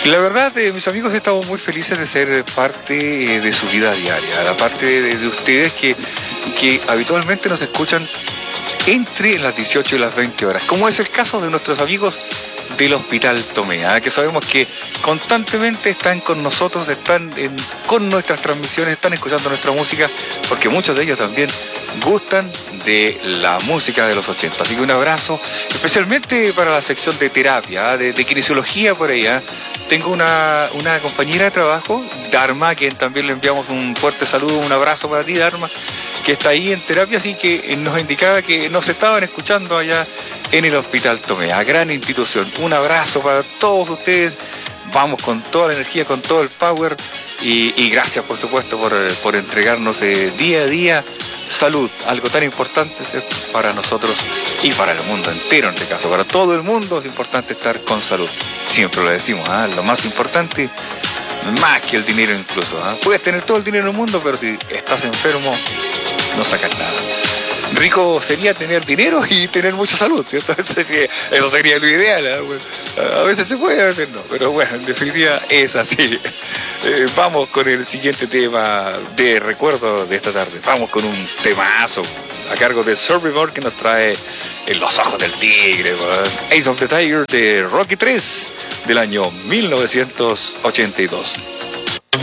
La verdad, mis amigos, estamos muy felices de ser parte de su vida diaria, la parte de ustedes que habitualmente nos escuchan entre las 18 y las 20 horas, como es el caso de nuestros amigos del Hospital Tomea, que sabemos que constantemente están con nosotros, con nuestras transmisiones, están escuchando nuestra música, porque muchos de ellos también gustan de la música de los 80. Así que un abrazo, especialmente para la sección de terapia, de kinesiología por allá. Tengo una compañera de trabajo, Dharma, a quien también le enviamos un fuerte saludo, un abrazo para ti, Dharma, que está ahí en terapia, así que nos indicaba que nos estaban escuchando allá en el Hospital Tomea, gran institución. Un abrazo para todos ustedes, vamos con toda la energía, con todo el power y gracias por supuesto por entregarnos día a día salud, algo tan importante, ¿cierto?, para nosotros y para el mundo entero, en este caso, para todo el mundo es importante estar con salud. Siempre lo decimos, lo más importante, más que el dinero incluso. Puedes tener todo el dinero del mundo, pero si estás enfermo, no sacas nada. Rico sería tener dinero y tener mucha salud, ¿cierto? Eso sería lo ideal. A veces se puede, a veces no, pero bueno, en definitiva es así. Vamos con el siguiente tema de recuerdo de esta tarde. Vamos con un temazo a cargo de Survivor que nos trae En los ojos del tigre, Ace of the Tiger de Rocky 3 del año 1982.